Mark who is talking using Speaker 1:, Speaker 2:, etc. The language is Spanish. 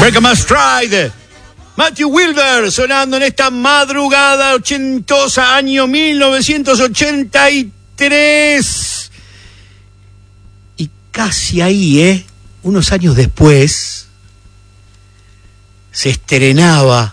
Speaker 1: Break 'em Stride. Matthew Wilder sonando en esta madrugada ochentosa, año 1983. Y casi ahí, unos años después, se estrenaba